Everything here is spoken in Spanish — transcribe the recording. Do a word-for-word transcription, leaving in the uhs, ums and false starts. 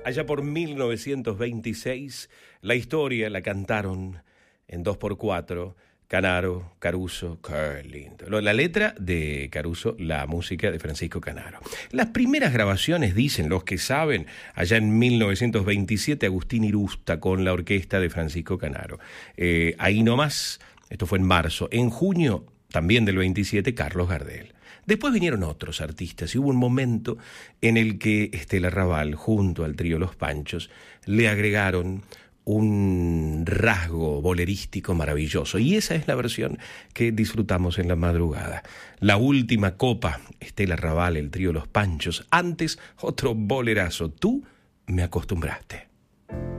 Allá por mil novecientos veintiséis, la historia la cantaron en dos por cuatro Canaro, Caruso, qué lindo. La letra de Caruso, la música de Francisco Canaro. Las primeras grabaciones, dicen los que saben, allá en mil novecientos veintisiete, Agustín Irusta con la orquesta de Francisco Canaro. Eh, ahí nomás, esto fue en marzo. En junio, también del veintisiete, Carlos Gardel. Después vinieron otros artistas y hubo un momento en el que Estela Raval, junto al trío Los Panchos, le agregaron un rasgo bolerístico maravilloso. Y esa es la versión que disfrutamos en la madrugada. La última copa, Estela Raval, el trío Los Panchos. Antes, otro bolerazo. Tú me acostumbraste.